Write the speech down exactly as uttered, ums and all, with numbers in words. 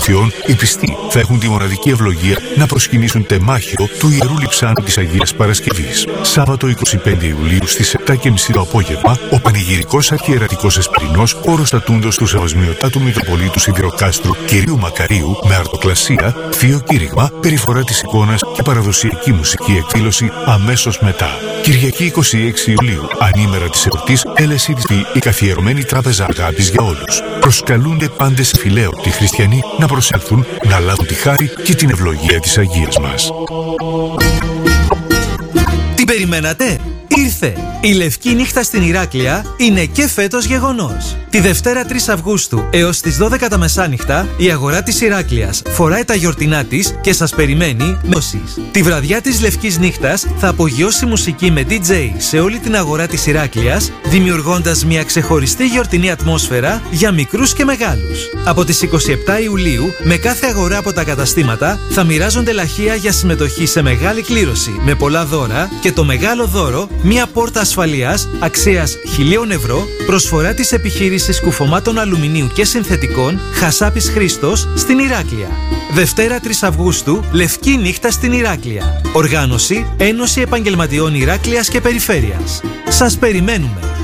Θεών, οι πιστοί θα έχουν τη μοναδική ευλογία να προσκυνήσουν τεμάχιο του Ιερού Λειψάνου της Αγίας Παρασκευής. Σάββατο εικοστή πέμπτη Ιουλίου στις επτά και μισή το απόγευμα, ο πανηγυρικός αρχιερατικός Εσπερινός οροστατούντος του Σεβασμιωτάτου Μητροπολίτου Σιδηροκάστρου κ. Μακαρίου με αρτοκλασία, θείο κήρυγμα, περιφορά της εικόνας και παραδοσιακή μουσική εκδήλωση αμέσως μετά. Κυριακή εικοστή έκτη Ιουλίου, ανήμερα της εορτής, έλεση της η καθιερωμένη τράπεζα αγάπης για όλους. Προσκαλούνται πάντες φιλέωτοι χριστιανοί να προσέλθουν να λάβουν τη χάρη και την ευλογία της Αγίας μας. Τι περιμένατε? Ήρθε! Η Λευκή Νύχτα στην Ηράκλεια είναι και φέτος γεγονός. Τη Δευτέρα τρεις Αυγούστου έως τις δώδεκα τα μεσάνυχτα, η αγορά της Ηράκλειας φοράει τα γιορτινά της και σας περιμένει με δόσεις. Τη βραδιά της Λευκής Νύχτας θα απογειώσει μουσική με ντι τζέι σε όλη την αγορά της Ηράκλειας, δημιουργώντας μια ξεχωριστή γιορτινή ατμόσφαιρα για μικρούς και μεγάλους. Από τις εικοστή εβδόμη Ιουλίου, με κάθε αγορά από τα καταστήματα θα μοιράζονται λαχεία για συμμετοχή σε μεγάλη κλήρωση με πολλά δώρα και το μεγάλο δώρο, μια πόρτα ασφαλείας αξίας χιλίων ευρώ, προσφορά της επιχείρησης κουφωμάτων αλουμινίου και συνθετικών Χασάπης Χρήστος στην Ηράκλεια. Δευτέρα τρεις Αυγούστου, Λευκή Νύχτα στην Ηράκλεια. Οργάνωση Ένωση Επαγγελματιών Ηράκλειας και Περιφέρειας. Σας περιμένουμε!